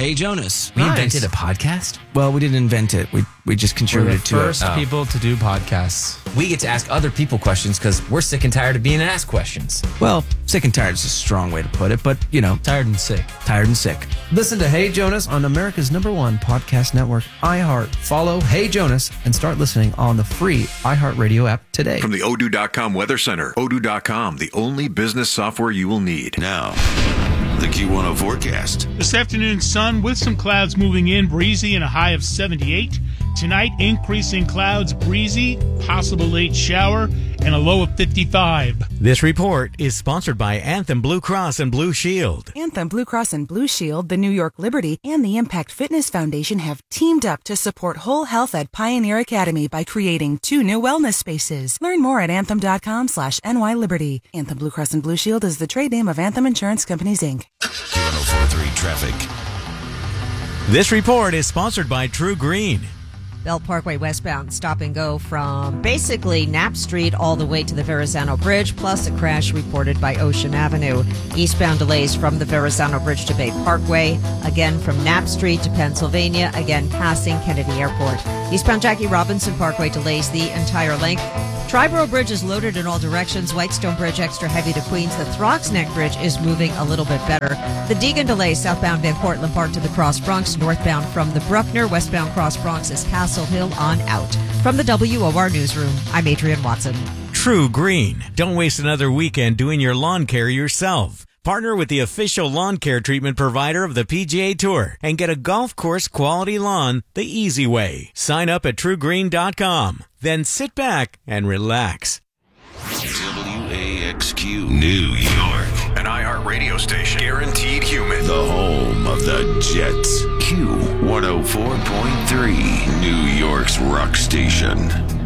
Hey Jonas. We invented a podcast? Well, we didn't invent it. We just contributed to it. We're the first people to do podcasts. We get to ask other people questions because we're sick and tired of being asked questions. Well, sick and tired is a strong way to put it, but, Tired and sick. tired and sick. Listen to Hey Jonas on America's #1 podcast network, iHeart. Follow Hey Jonas and start listening on the free iHeartRadio app today. From the Odoo.com Weather Center, Odoo.com, the only business software you will need. Now, the Q104 forecast. This afternoon, sun with some clouds moving in, breezy and a high of 78. Tonight, increasing clouds, breezy, possible late shower, and a low of 55. This report is sponsored by Anthem Blue Cross and Blue Shield. Anthem Blue Cross and Blue Shield, the New York Liberty, and the Impact Fitness Foundation have teamed up to support whole health at Pioneer Academy by creating 2 new wellness spaces. Learn more at anthem.com/NYLiberty. Anthem Blue Cross and Blue Shield is the trade name of Anthem Insurance Companies, Inc. Q1043 traffic. This report is sponsored by True Green. Belt Parkway westbound stop and go from basically Knapp Street all the way to the Verrazano Bridge, plus a crash reported by Ocean Avenue. Eastbound delays from the Verrazano Bridge to Bay Parkway, again from Knapp Street to Pennsylvania, again passing Kennedy Airport. Eastbound Jackie Robinson Parkway delays the entire length. Triborough Bridge is loaded in all directions. Whitestone Bridge extra heavy to Queens. The Throgsneck Bridge is moving a little bit better. The Deegan delays southbound Van Cortlandt Park to the Cross Bronx. Northbound from the Bruckner. Westbound Cross Bronx is Castle Hill on out. From the WOR Newsroom, I'm Adrienne Watson. True Green. Don't waste another weekend doing your lawn care yourself. Partner with the official lawn care treatment provider of the PGA Tour and get a golf course quality lawn the easy way. Sign up at truegreen.com. Then sit back and relax. WAXQ New York. An iHeart radio station. Guaranteed human. The home of the Jets. Q104.3. New York's rock station.